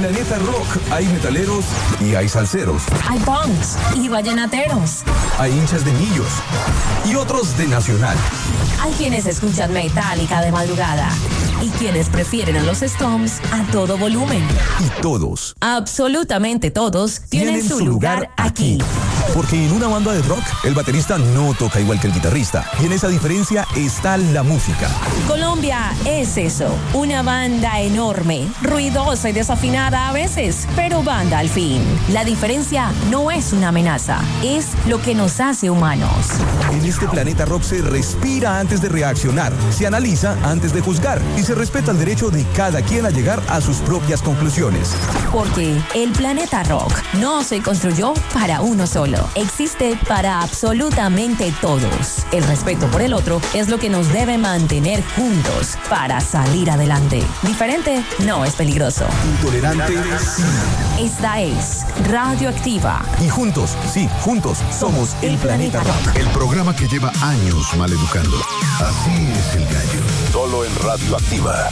Planeta Rock hay metaleros y hay salseros. Hay punks y vallenateros. Hay hinchas de Millos y otros de Nacional. Hay quienes escuchan Metallica de madrugada y quienes prefieren a los Stones a todo volumen. Y todos, absolutamente todos, tienen su lugar aquí. Porque en una banda de rock, el baterista no toca igual que el guitarrista. Y en esa diferencia está la música. Colombia es eso, una banda enorme, ruidosa y desafinada a veces, pero banda al fin. La diferencia no es una amenaza, es lo que nos hace humanos. En este planeta rock se respira antes de reaccionar, se analiza antes de juzgar y se respeta el derecho de cada quien a llegar a sus propias conclusiones. Porque el planeta rock no se construyó para uno solo. Existe para absolutamente todos. El respeto por el otro es lo que nos debe mantener juntos para salir adelante. Diferente no es peligroso. Intolerante, sí. Esta es Radioactiva. Y juntos, sí, juntos, somos el Planeta Rock. El programa que lleva años maleducando. Así es el gallo. Solo en Radioactiva.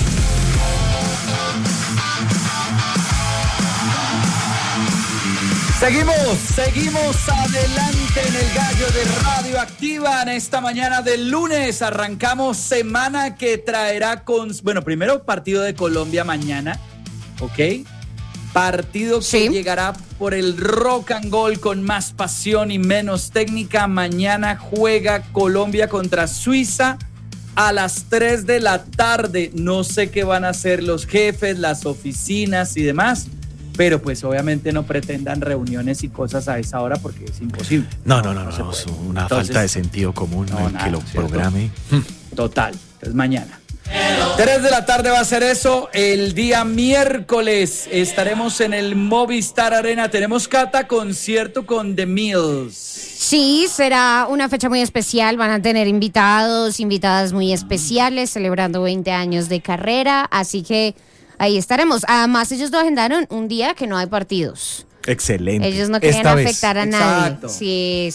Seguimos adelante en el gallo de Radioactiva en esta mañana del lunes. Arrancamos semana que traerá primero partido de Colombia mañana, ¿ok? Partido que llegará por el rock and roll con más pasión y menos técnica. Mañana juega Colombia contra Suiza a las 3 de la tarde. No sé qué van a hacer los jefes, las oficinas y demás. Pero pues obviamente no pretendan reuniones y cosas a esa hora porque es imposible. No, es una falta de sentido común que lo programe. Total, entonces mañana. 3 de la tarde va a ser eso. El día miércoles estaremos en el Movistar Arena. Tenemos, Cata, concierto con The Mills. Sí, será una fecha muy especial. Van a tener invitadas muy especiales, celebrando 20 años de carrera. Así que ahí estaremos. Además, ellos lo agendaron un día que no hay partidos. Excelente. Ellos no querían afectar a nadie. Sí.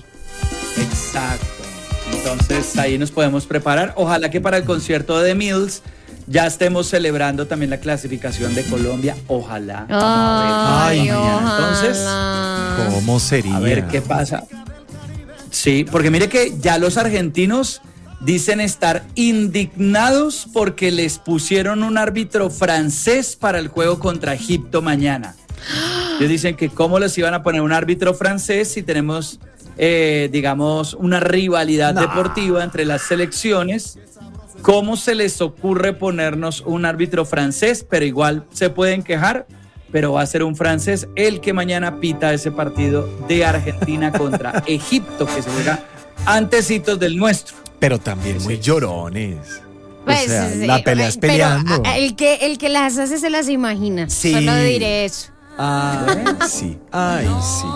Exacto. Entonces, ahí nos podemos preparar. Ojalá que para el concierto de The Mills ya estemos celebrando también la clasificación de Colombia. Ojalá. Ay, ojalá. Entonces, ¿cómo sería? A ver qué pasa. Sí, porque mire que ya los argentinos dicen estar indignados porque les pusieron un árbitro francés para el juego contra Egipto mañana. Ellos dicen que cómo les iban a poner un árbitro francés si tenemos, digamos, una rivalidad deportiva entre las selecciones. ¿Cómo se les ocurre ponernos un árbitro francés? Pero igual se pueden quejar, pero va a ser un francés el que mañana pita ese partido de Argentina contra Egipto, que se juega antecitos del nuestro. Pero también muy llorones. Pues, o sea, la pelea es peleando. El que las hace se las imagina. Sí. Solo diré eso. Sí. Ay,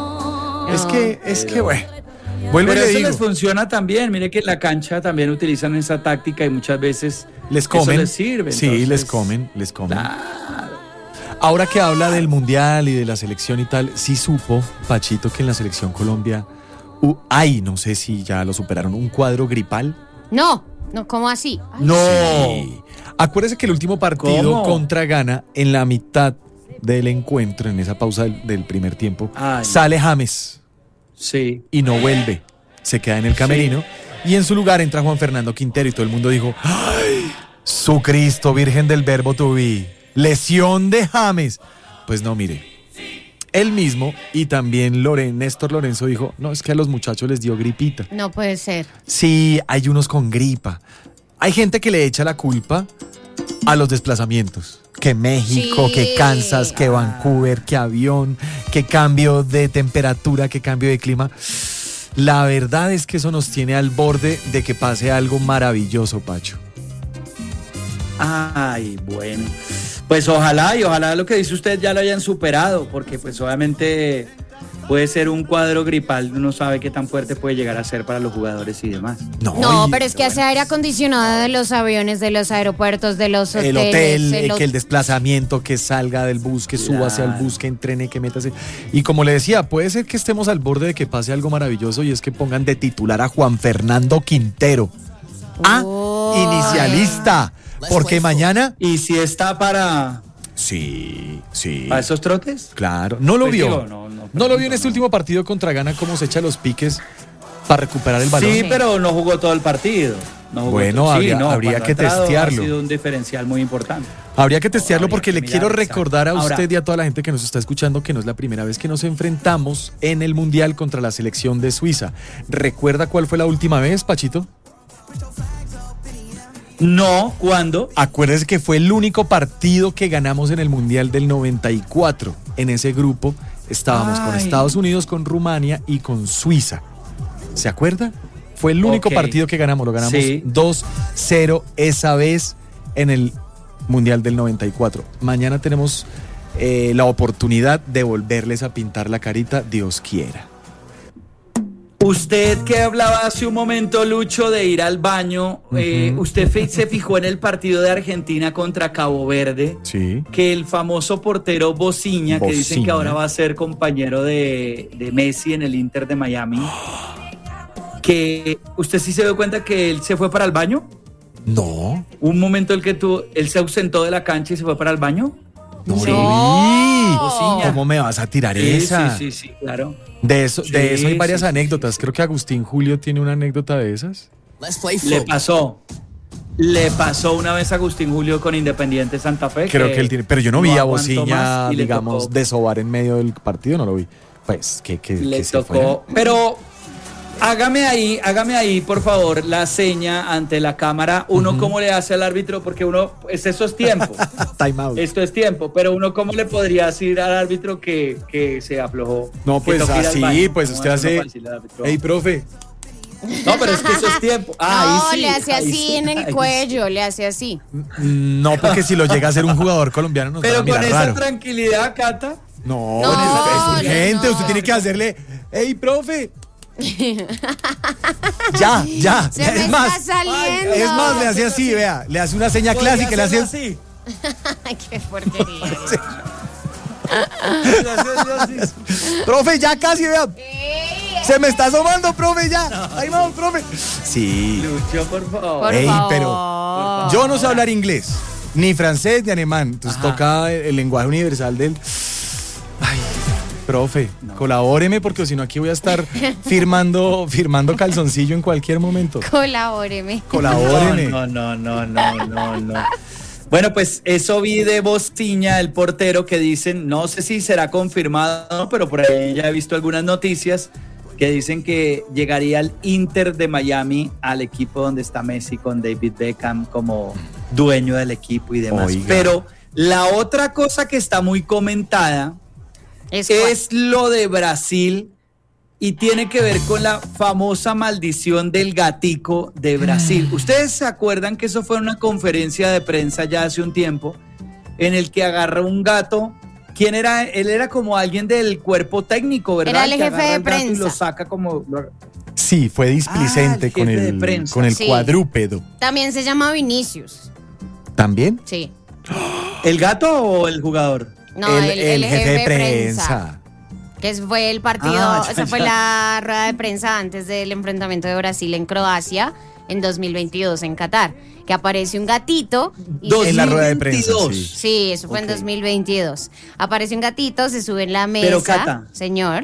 sí. Es que bueno. Vuelvo pero y le eso digo. les funciona también. Mire que en la cancha también utilizan esa táctica y muchas veces les comen. Eso les sirve. Sí, entonces, les comen. Claro. Ahora que habla del mundial y de la selección y tal, sí supo, Pachito, que en la selección Colombia no sé si ya lo superaron, un cuadro gripal. No, ¿cómo así? Ay, no. Sí. Acuérdese que el último partido contra Ghana, en la mitad del encuentro, en esa pausa del primer tiempo, sale James. Sí. Y no vuelve. Se queda en el camerino. Sí. Y en su lugar entra Juan Fernando Quintero y todo el mundo dijo: ¡ay! ¡Su Cristo, Virgen del Verbo tuví! ¡Lesión de James! Pues no, mire. Él mismo y también Néstor Lorenzo dijo: no, es que a los muchachos les dio gripita. No puede ser. Sí, hay unos con gripa. Hay gente que le echa la culpa a los desplazamientos. Que México, que Kansas, que Vancouver, que avión, que cambio de temperatura, que cambio de clima. La verdad es que eso nos tiene al borde de que pase algo maravilloso, Pacho. Ay, bueno. Pues ojalá lo que dice usted ya lo hayan superado, porque pues obviamente puede ser un cuadro gripal, uno sabe qué tan fuerte puede llegar a ser para los jugadores y demás. No, pero es que hace aire acondicionado de los aviones, de los aeropuertos, de los hoteles. El hotel, que el desplazamiento, que salga del bus, que suba hacia el bus, que entrene, que métase. Y como le decía, puede ser que estemos al borde de que pase algo maravilloso y es que pongan de titular a Juan Fernando Quintero. Inicialista. Porque mañana... Y si está para Sí. ¿A esos trotes? Claro, no lo Pues vio. digo, no lo vio en este último partido contra Ghana, cómo se echa los piques para recuperar el balón. Sí, pero no jugó todo el partido. Bueno, habría que testearlo. Ha sido un diferencial muy importante. Habría que testearlo porque le quiero mirar, recordar a Ahora, usted y a toda la gente que nos está escuchando que no es la primera vez que nos enfrentamos en el Mundial contra la selección de Suiza. ¿Recuerda cuál fue la última vez, Pachito? No, ¿cuándo? Acuérdese que fue el único partido que ganamos en el Mundial del 94. En ese grupo estábamos con Estados Unidos, con Rumania y con Suiza. ¿Se acuerda? Fue el único partido que ganamos. Lo ganamos 2-0 esa vez en el Mundial del 94. Mañana tenemos la oportunidad de volverles a pintar la carita, Dios quiera. Usted que hablaba hace un momento, Lucho, de ir al baño, usted se fijó en el partido de Argentina contra Cabo Verde, que el famoso portero Bociña, que dicen que ahora va a ser compañero de Messi en el Inter de Miami, que usted sí se dio cuenta que él se fue para el baño. No. Un momento en el que él se ausentó de la cancha y se fue para el baño. No. Bociña. ¿Cómo me vas a tirar esa? Sí, claro. De eso hay varias anécdotas. Creo que Agustín Julio tiene una anécdota de esas. Le pasó una vez a Agustín Julio con Independiente Santa Fe. Creo que él tiene, pero yo no vi a Bociña, digamos, desovar en medio del partido, no lo vi. Pues que le se tocó, fuera. pero hágame ahí, por favor, la seña ante la cámara. Uno cómo le hace al árbitro, porque eso es tiempo. Time out. Esto es tiempo, pero uno cómo le podría decir al árbitro que se aflojó. No, pues así, pues usted hace. Hey, profe. No, pero es que eso es tiempo. Le hace así en el cuello, le hace así. No, porque si lo llega a hacer un jugador colombiano nos pero va a mirar con esa raro. tranquilidad, Cata. No, es urgente, usted tiene que hacerle, hey, profe. Ya. Es más, le hace así, vea, le hace una seña clásica, le hace así. Ay, qué porquería. Profe, ya casi, vea. Se me está asomando, profe, ya. Ahí vamos, profe. Sí. Lucho, por favor. Pero yo no sé hablar inglés, ni francés, ni alemán. Entonces toca el lenguaje universal del... Ay, profe, colabóreme porque si no aquí voy a estar firmando calzoncillo en cualquier momento. Colabóreme. No. Bueno, pues eso vi de Bociña, el portero, que dicen, no sé si será confirmado, ¿no? Pero por ahí ya he visto algunas noticias que dicen que llegaría al Inter de Miami, al equipo donde está Messi con David Beckham como dueño del equipo y demás. Oiga. Pero la otra cosa que está muy comentada es lo de Brasil y tiene que ver con la famosa maldición del gatico de Brasil. ¿Ustedes se acuerdan que eso fue una conferencia de prensa ya hace un tiempo en el que agarró un gato? ¿Quién era? Él era como alguien del cuerpo técnico, ¿verdad? Era el jefe de prensa. Y lo saca como... Sí, fue displicente con el cuadrúpedo. También se llama Vinicius. ¿También? Sí. ¿El gato o el jugador? No, el jefe de prensa. Que fue el partido, fue la rueda de prensa antes del enfrentamiento de Brasil en Croacia en 2022 en Qatar, que aparece un gatito en la rueda de prensa. Sí, eso fue en 2022. Aparece un gatito, se sube en la mesa. Pero Cata. Señor.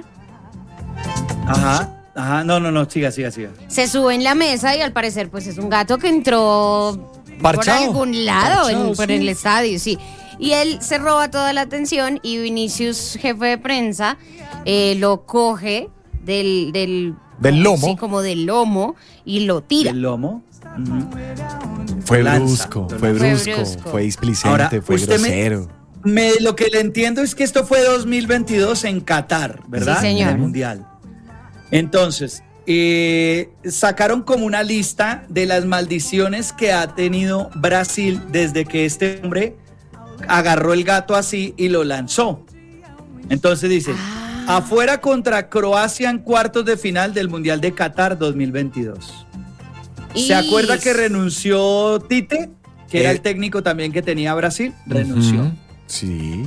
Ajá, no, siga. Se sube en la mesa y al parecer pues es un gato que entró parchado, por algún lado por sí. el estadio, sí. Y él se roba toda la atención y Vinicius, jefe de prensa, lo coge del lomo. Sí, como del lomo y lo tira. ¿El lomo? Fue brusco, fue displicente, ahora, fue grosero. Lo que le entiendo es que esto fue 2022 en Qatar, ¿verdad? Sí, señor. En el Mundial. Entonces, sacaron como una lista de las maldiciones que ha tenido Brasil desde que este hombre agarró el gato así y lo lanzó. Entonces dice, afuera contra Croacia en cuartos de final del Mundial de Qatar 2022. ¿Se acuerda que renunció Tite? Que era el técnico también que tenía Brasil. Renunció. Sí.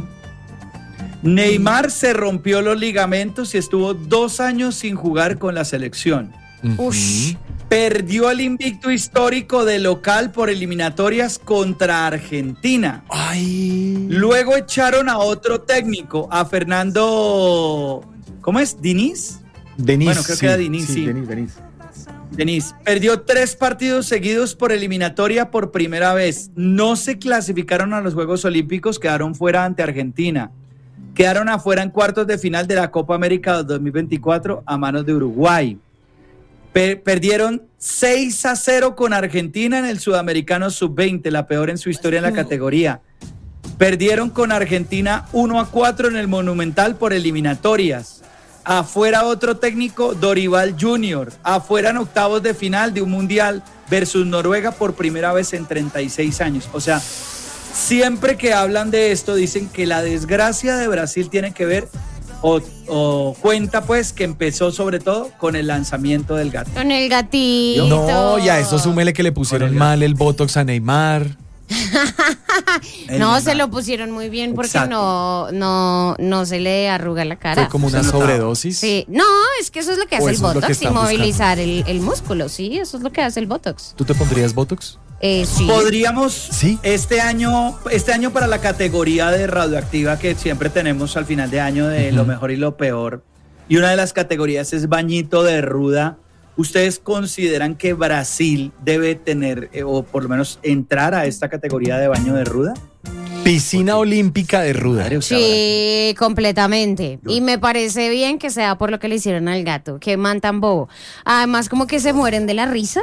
Neymar se rompió los ligamentos y estuvo 2 años sin jugar con la selección. Ush. Perdió el invicto histórico de local por eliminatorias contra Argentina. Ay. Luego echaron a otro técnico, a Fernando... ¿Cómo es? ¿Diniz? Bueno, creo que era Diniz, sí. Diniz. Perdió 3 partidos seguidos por eliminatoria por primera vez. No se clasificaron a los Juegos Olímpicos, quedaron fuera ante Argentina. Quedaron afuera en cuartos de final de la Copa América 2024 a manos de Uruguay. Perdieron 6-0 con Argentina en el Sudamericano Sub-20, la peor en su historia en la categoría. Perdieron con Argentina 1-4 en el Monumental por eliminatorias. Afuera otro técnico, Dorival Jr. Afuera en octavos de final de un Mundial versus Noruega por primera vez en 36 años. O sea, siempre que hablan de esto dicen que la desgracia de Brasil tiene que ver o cuenta pues que empezó sobre todo con el lanzamiento del gato. Con el gatito. No, y a eso súmele que le pusieron mal el Botox a Neymar. No, se lo pusieron muy bien porque no se le arruga la cara. Fue como una sobredosis. Sí, no, es que eso es lo que hace el Botox, inmovilizar el músculo, sí, eso es lo que hace el Botox. ¿Tú te pondrías Botox? Sí. Podríamos, este año para la categoría de radioactiva que siempre tenemos al final de año de lo mejor y lo peor, y una de las categorías es bañito de ruda. ¿Ustedes consideran que Brasil debe tener, o por lo menos entrar a esta categoría de baño de ruda? Piscina olímpica de ruda. Sí, completamente. Y me parece bien que sea por lo que le hicieron al gato. Qué man tan bobo. Además, como que se mueren de la risa.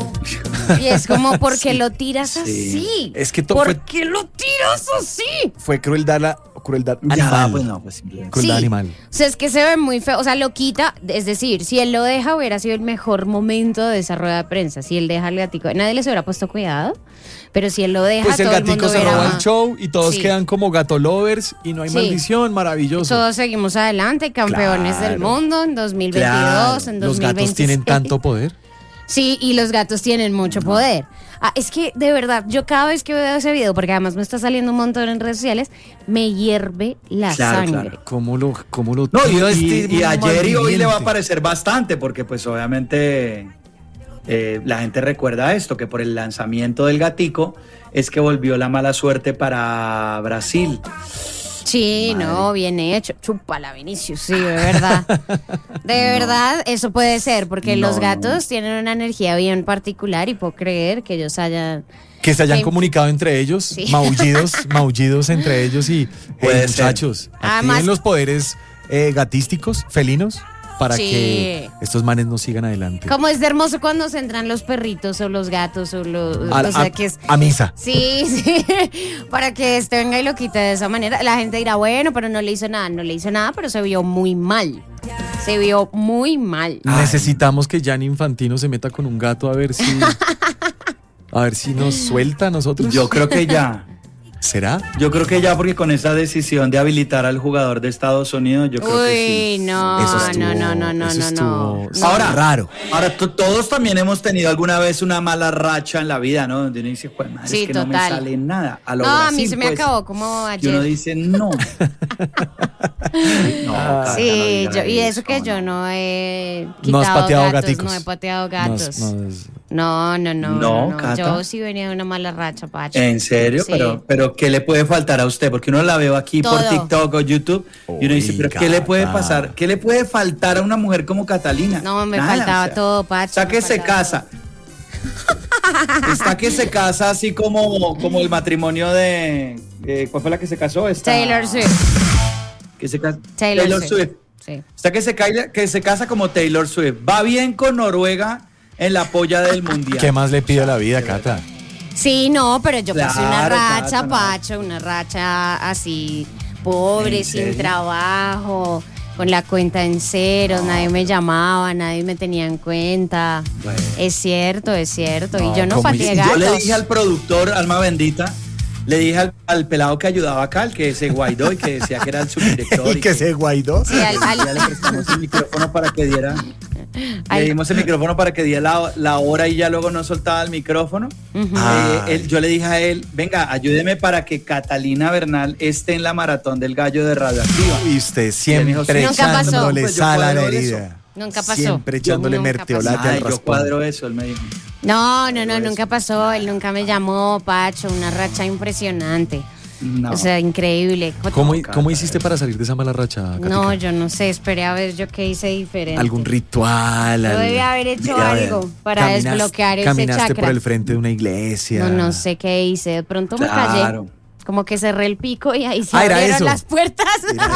Y es como, ¿por qué lo tiras así? Es que ¿Por qué lo tiras así? Fue crueldad animal. Crueldad animal. O sea, es que se ve muy feo. O sea, lo quita. Es decir, si él lo deja, hubiera sido el mejor momento de esa rueda de prensa. Si él deja al gatico, nadie les hubiera puesto cuidado. Pero si él lo deja, pues el todo el gatico mundo se roba el show y todos Sí. quedan como gato lovers y no hay maldición, maravilloso. Todos seguimos adelante, campeones del mundo en 2022, en 2026. Los gatos tienen tanto poder. Sí, y los gatos tienen mucho poder. Es que, de verdad, yo cada vez que veo ese video, porque además me está saliendo un montón en redes sociales, me hierve la sangre. Claro. ¿Cómo lo No, y ayer y hoy le va a parecer bastante, porque pues obviamente la gente recuerda esto, que por el lanzamiento del gatico es que volvió la mala suerte para Brasil. Sí, madre. No, bien hecho. Chúpala, Vinicius, sí, de verdad. De verdad, eso puede ser, porque los gatos tienen una energía bien particular y puedo creer que ellos que se hayan comunicado entre ellos, sí. maullidos entre ellos y muchachos, activen los poderes gatísticos, felinos, para que estos manes no sigan adelante. Como es de hermoso cuando se entran los perritos o los gatos o a misa. Sí, para que venga y lo quite de esa manera. La gente dirá, bueno, pero no le hizo nada, pero se vio muy mal. Necesitamos que Gianni Infantino se meta con un gato a ver si nos suelta a nosotros. Yo creo que ya. ¿Será? Yo creo que ya, porque con esa decisión de habilitar al jugador de Estados Unidos, yo creo que sí. No. Ahora, raro. Ahora, todos también hemos tenido alguna vez una mala racha en la vida, ¿no? Donde uno dice, pues, madre, es que total. no me sale nada. A mí se me acabó como ayer. Y uno dice, no. Sí, y eso que yo no he quitado gatos, no he pateado gatos. No, Cata. Yo sí venía de una mala racha, Pacho. ¿En serio? Sí. Pero ¿qué le puede faltar a usted? Porque uno la veo aquí todo. Por TikTok o YouTube y uno dice, pero ¿qué le puede pasar? ¿Qué le puede faltar a una mujer como Catalina? No, me faltaba todo, Pacho. Está que se casa. Está que se casa así como el matrimonio de... ¿cuál fue la que se casó? Taylor Swift. Taylor Swift. Sí. Está que se casa como Taylor Swift. Va bien con Noruega en la polla del mundial. ¿Qué más le pide a la vida, Cata? Sí, no, pero yo pasé una racha, Cata, Pacho, una racha así, pobre, sin trabajo, con la cuenta en ceros, nadie me llamaba, nadie me tenía en cuenta. Bueno. Es cierto. Y yo no pateé gatos. Yo le dije al productor, alma bendita, le dije al pelado que ayudaba acá, el que se guaidó y que decía que era el subdirector. ¿Y que se guaidó? Sí, ya le prestamos el micrófono para que diera... Le dimos el micrófono para que diera la hora y ya luego no soltaba el micrófono. Yo le dije a él, venga, ayúdeme para que Catalina Bernal esté en la maratón del gallo de Radioactiva. Y usted siempre echándole sal a la herida. Nunca pasó. Siempre echándole merteolate al Yo raspón. cuadro eso, él me dijo. No, nunca pasó. Él nunca me llamó, Pacho. Una racha impresionante. No. O sea, increíble. ¿Cómo hiciste para salir de esa mala racha, Katica? No, yo no sé. Esperé a ver yo qué hice diferente. ¿Algún ritual? Yo debía haber hecho algo para desbloquear ese Caminaste chakra. por el frente de una iglesia. No sé qué hice. De pronto me callé. Como que cerré el pico y ahí se era abrieron eso. las puertas.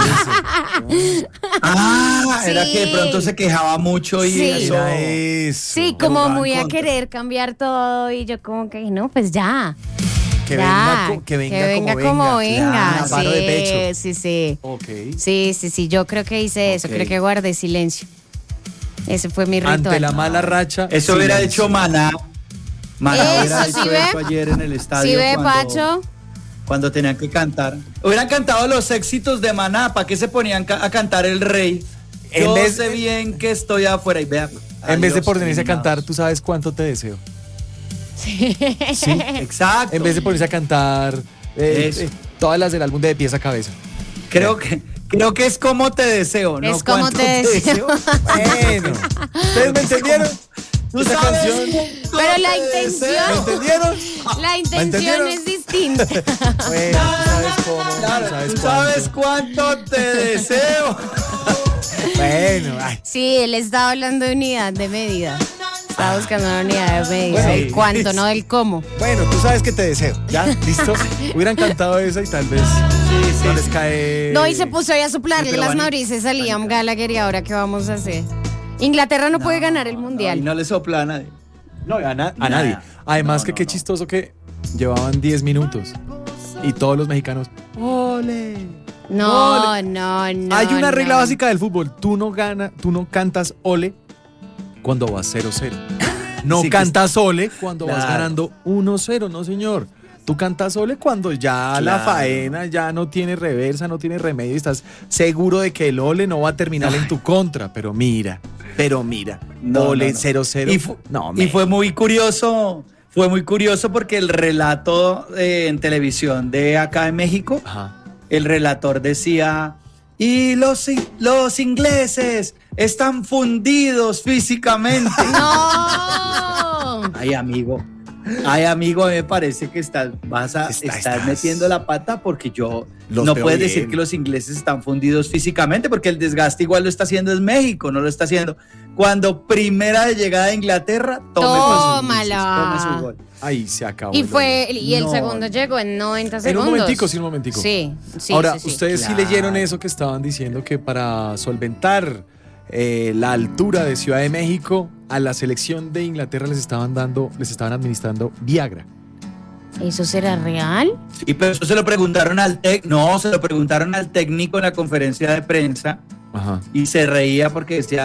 Era que de pronto se quejaba mucho y Sí. eso. Era eso. Sí, como Jugaba muy en a contra. querer cambiar todo y yo como que no, pues ya. Que Ya, venga como como venga. Claro, paro de pecho. Sí. Ok. Sí, yo creo que hice eso, Ok. creo que guardé silencio. Ese fue mi ritual. Ante la mala racha. Eso hubiera silencio. hecho Maná. Maná Eso, hubiera ¿sí hecho ve? eso ayer en el estadio. ¿Sí ve, Pacho? Cuando tenían que cantar. Hubieran cantado los éxitos de Maná. ¿Para qué se ponían a cantar El Rey? Yo sé bien que estoy afuera y vea. En vez de adiós, ponerse a eliminados. cantar, ¿tú sabes cuánto te deseo? Sí. Sí. Exacto. En vez de ponerse a cantar Eso. todas las del álbum de pies a cabeza. Creo que es como te deseo, ¿no? Es como ¿Cuánto te deseo. Bueno, ¿ustedes me entendieron? ¿Tú Esa sabes canción. cómo Pero la te intención- deseo? ¿Me entendieron? La intención entendieron? es distinta. Bueno, tú sabes cómo, Claro, tú ¿tú sabes sabes cuánto te deseo? cuánto. Bueno, ay. Sí, él estaba hablando de unidad de medida. Estaba buscando una unidad de medida. Bueno, El cuánto, no del cómo. Bueno, tú sabes que te deseo. ¿Ya? ¿Listo? Hubieran cantado esa y tal vez no les cae. No, y se puso ahí a soplarle Sí, pero las van- narices a Liam Gallagher y ahora ¿qué vamos a hacer? Inglaterra no puede ganar el Y mundial. no le sopla a nadie. No, a nadie. Además, que qué chistoso que llevaban 10 minutos y todos los mexicanos. ¡Ole! No. Hay una regla básica del fútbol. Tú no cantas ole cuando vas 0-0. No Sí, que cantas ole cuando vas Claro. ganando 1-0, no señor. Tú cantas ole cuando ya la faena ya no tiene reversa, no tiene remedio y estás seguro de que el ole no va a terminar en tu contra. Pero mira, ole 0-0. Y fue muy curioso. Fue muy curioso porque el relato en televisión de acá en México, Ajá. el relator decía, y los ingleses están fundidos físicamente. No. Ay, amigo, me parece que estás metiendo la pata porque Los no veo puedes bien. decir que los ingleses están fundidos físicamente porque el desgaste igual lo está haciendo es México, no lo está haciendo. Cuando primera de llegada a Inglaterra, Tómala. tome su gol. Ahí se acabó. Y el No. segundo llegó en 90 En segundos. un momentico. Sí. Ahora, sí. ustedes sí leyeron eso que estaban diciendo que para solventar la altura de Ciudad de México, a la selección de Inglaterra les estaban administrando Viagra. ¿Eso será real? Sí, pero eso se lo preguntaron se lo preguntaron al técnico en la conferencia de prensa Ajá. y se reía porque decía,